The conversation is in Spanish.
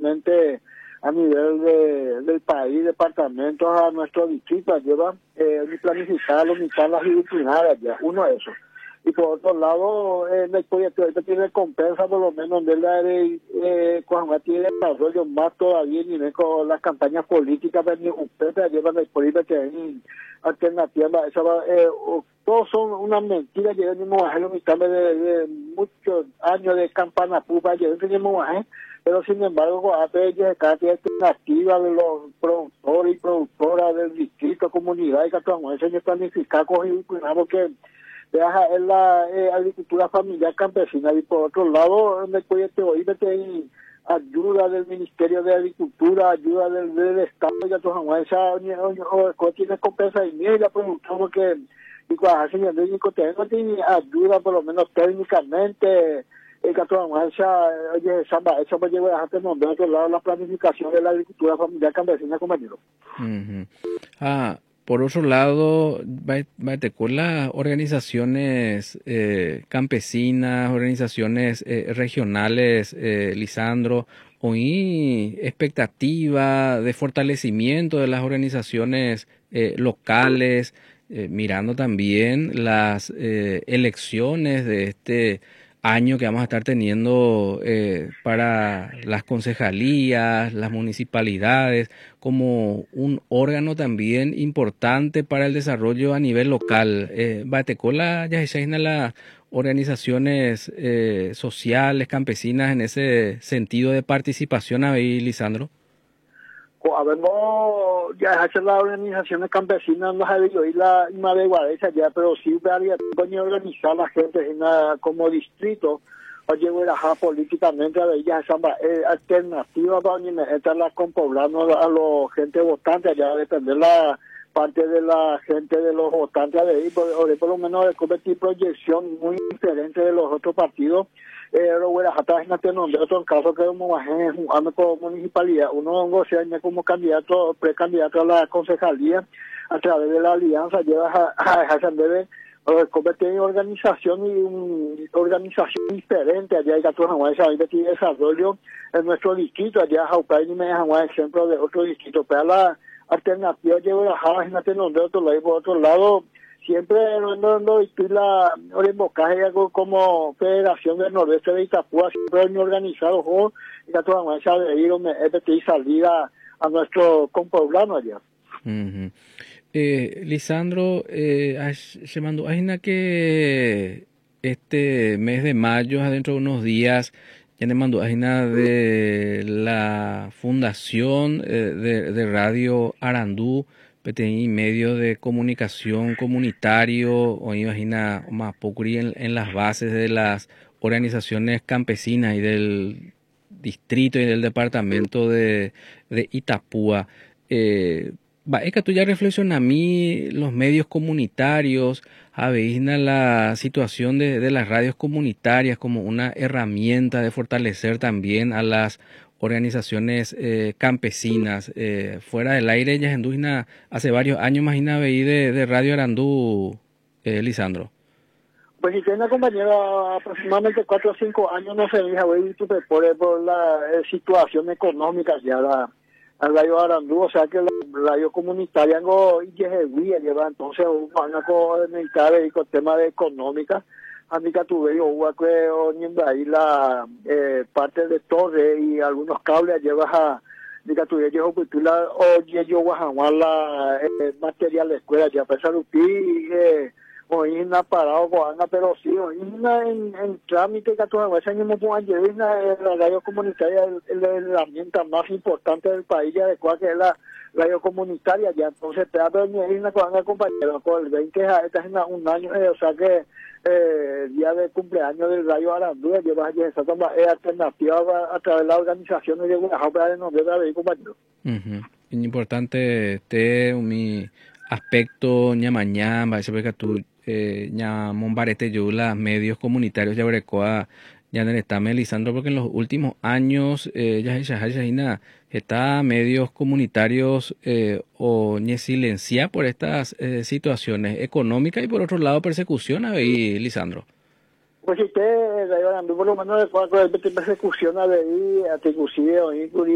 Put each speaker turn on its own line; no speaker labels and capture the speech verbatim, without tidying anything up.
solamente a nivel de, del país, departamentos, a nuestro distrito, lleva eh, planificar, limitar las disciplinares ya, uno de esos. Y por otro lado, eh, el proyecto este tiene recompensa, por lo menos de la de, eh, cuando tiene desarrollo más todavía, ni con las campañas políticas, pero ustedes llevan el político que hay alternativas, esa va, eh, todos son una mentira, llevan un mujer mitad de, de muchos años de campana pupa, llevan un mujer, pero sin embargo, a veces cada alternativa de los productores y productoras del distrito, comunidad y que todo eso planificar, cogido, porque es la eh, agricultura familiar campesina. Y por otro lado, me puede hoy hay ayuda del Ministerio de Agricultura, ayuda del, del Estado, ya todo esa tiene compensa y mira, productor porque y cuando hacen el técnico tengo ayuda por lo menos técnicamente. El católico, esa, oye, esa, esa me lleva a dejar de otro lado la planificación de la agricultura familiar campesina, compañero.
Uh-huh. Ah, por otro lado, con las organizaciones eh, campesinas, organizaciones eh, regionales, eh, Lisandro, ¿hay expectativa de fortalecimiento de las organizaciones eh, locales, eh, mirando también las eh, elecciones de este año que vamos a estar teniendo eh, para las concejalías, las municipalidades, como un órgano también importante para el desarrollo a nivel local? Eh, Batecola ya se las organizaciones eh, sociales, campesinas, en ese sentido de participación ahí, Lisandro.
Habemos ya hecho las organizaciones campesinas, no ha habido y la Imadeguareza ya, pero sí varias organizar la gente en la, como distrito, o llevar a políticamente a ellas esa eh, alternativa para estarla con poblando a la gente votante, allá depende la parte de la gente de los votantes de ahí, por, por lo menos de convertir proyección muy diferente de los otros partidos. Eh, lo voy a dejar en este nombre, otro caso que como jugando como municipalidad, uno negocia como candidato, precandidato a la concejalía, a través de la alianza, lleva a dejarse de convertir en organización y una organización diferente, allá hay que trabajar en desarrollo en nuestro distrito, allá Jaucay y me dejan un ejemplo de otro distrito, pero la alternativa lleva a dejar en este nombre, otro lado, por otro lado, siempre no no no la Orimbocaje algo como Federación del Nordeste de Itapúa, siempre han organizado juegos y la toda manera de ir y salir a, a nuestro compoblano allá.
Uh-huh. eh, Lisandro, eh, llamando a que este mes de mayo, dentro de unos días, ya le mando a de la fundación eh, de, de Radio Arandú, y medio de comunicación comunitario, o imagina más poco en, en las bases de las organizaciones campesinas y del distrito y del departamento de, de Itapúa. Eh, es que tú ya reflexionas a mí los medios comunitarios, a veis la situación de, de las radios comunitarias como una herramienta de fortalecer también a las organizaciones eh, campesinas. Eh, fuera del aire, ya indígena hace varios años, imagina, veí de, de Radio Arandú, eh, Lisandro.
Pues si tiene una compañera aproximadamente cuatro o cinco años, no se deja ver por, por la eh, situación económica ya la, la Radio Arandú, o sea que la radio comunitaria no lleva entonces van a comentar con temas de económica. A mí que tuve yo creo ahí la eh, parte de torre y algunos cables llevas a mi que tuve yo cultura o yo guajamal la eh, material de escuela ya pesar upi eh o ina parado coanga pero sí o ina en, en trámite que toda vez año no puedo llevar la radio comunitaria la herramienta más importante del país ya de cual que es la radio comunitaria ya entonces te hablo de una coanga compañero con el veinte esta es un año eh, o sea que eh, día de cumpleaños del Radio Arandú, llevas allí esa toma es alternativa a, a través de las organizaciones de Guadalajara de nombre de la compañero.
Uh-huh. Importante este mi aspecto ñamañá, parece que tú eh, ñamombarete yo las medios comunitarios ya brecoa ya en el estame Lisandro, porque en los últimos años eh, ya ya ya está medios comunitarios eh, o ni silencia por estas eh, situaciones económicas y por otro lado persecución ahí, Lisandro.
Pues si usted, por lo menos de persecución ahí, a inclusive